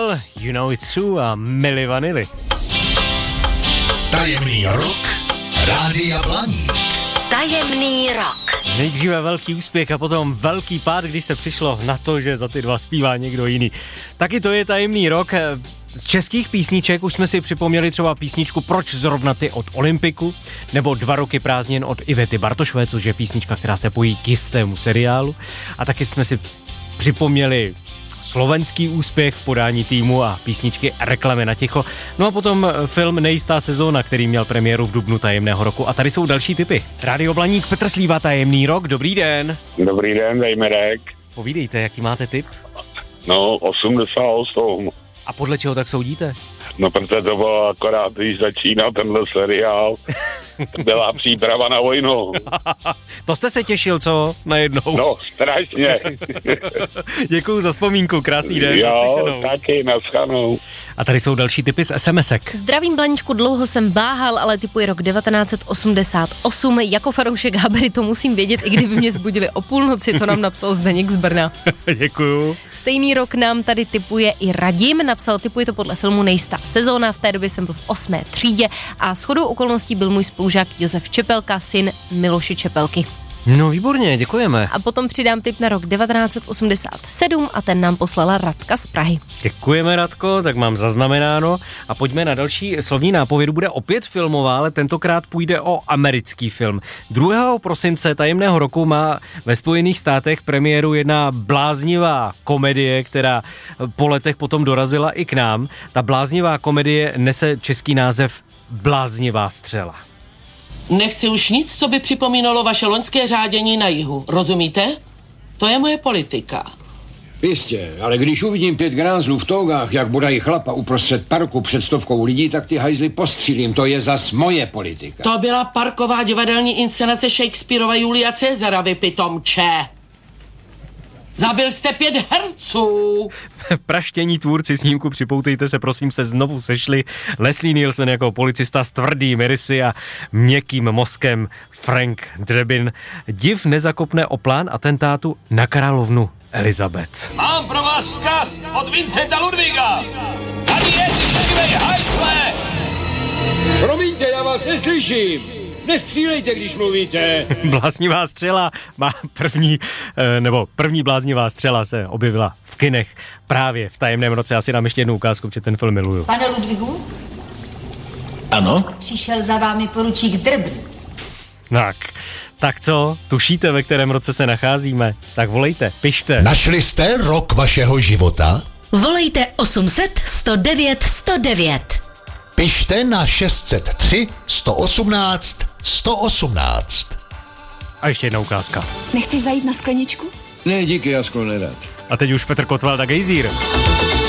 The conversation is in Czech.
Adele, You Know It's True a Milli Vanilli. Tajemný rok Rádia Blaník. Tajemný rok. Nejdříve velký úspěch a potom velký pád, když se přišlo na to, že za ty dva zpívá někdo jiný. Taky to je tajemný rok. Z českých písniček už jsme si připomněli třeba písničku Proč zrovna ty od Olympiku, nebo 2 roky prázdnin od Ivety Bartošové, což je písnička, která se pojí k jistému seriálu. A taky jsme si připomněli slovenský úspěch v podání týmu a písničky Reklamy na ticho. No a potom film Nejistá sezóna, který měl premiéru v dubnu tajemného roku. A tady jsou další tipy. Rádio Blaník, Petr Slíva, Tajemný rok, dobrý den. Dobrý den, Dejmerek. Povídejte, jaký máte tip? No, 88. A podle čeho tak soudíte? No, protože to bylo akorát, když začínal tenhle seriál, byla příprava na vojnu. To jste se těšil, co? Najednou. No, strašně. Děkuju za vzpomínku, krásný den. Jo, taky, naschledanou. A tady jsou další tipy z SMS-ek. Zdravím, Blaníčku, dlouho jsem váhal, ale typuji rok 1988. Jako fanoušek Habery to musím vědět, i kdyby mě zbudili o půlnoci, to nám napsal Zdeněk z Brna. Děkuju. Stejný rok nám tady tipuje i Radim, napsal, tipuje to podle filmu Nejistá sezóna, v té době jsem byl v 8. třídě a shodou okolností byl můj spolužák Josef Čepelka, syn Miloše Čepelky. No výborně, děkujeme. A potom přidám tip na rok 1987 a ten nám poslala Radka z Prahy. Děkujeme, Radko, tak mám zaznamenáno. A pojďme na další slovní nápovědu. Bude opět filmová, ale tentokrát půjde o americký film. 2. prosince tajemného roku má ve Spojených státech premiéru jedna bláznivá komedie, která po letech potom dorazila i k nám. Ta bláznivá komedie nese český název Bláznivá střela. Nechci už nic, co by připomínalo vaše loňské řádění na jihu. Rozumíte? To je moje politika. Jistě, ale když uvidím 5 grázlů v tougách, jak bodají chlapa uprostřed parku před 100 lidí, tak ty hajzly postřílím. To je zas moje politika. To byla parková divadelní inscenace Shakespeareova Julia Cezara, vy pitomče. Zabil jste 5 herců. Praštění tvůrci snímku Připoutejte se, prosím, se znovu sešli. Leslie Nielsen jako policista s tvrdými rysy a měkkým mozkem Frank Drebin. Div nezakopne o plán atentátu na královnu Elizabeth. Mám pro vás vzkaz od Vincenta Ludviga. Tady je štivej hajzle. Promiňte, já vás neslyším. Nestřílejte, když mluvíte. Bláznivá střela má první bláznivá střela se objevila v kinech právě v tajemném roce. Já si dám ještě jednu ukázku, protože ten film miluju. Pane Ludvigu? Ano? Přišel za vámi poručík Drbn. Tak co? Tušíte, ve kterém roce se nacházíme? Tak volejte, pište. Našli jste rok vašeho života? Volejte 800 109 109. Pište na 603 118 118. A ještě jedna ukázka. Nechceš zajít na skleničku? Ne, díky, já skoro nerad. A teď už Petr Kotwald a Gejzír.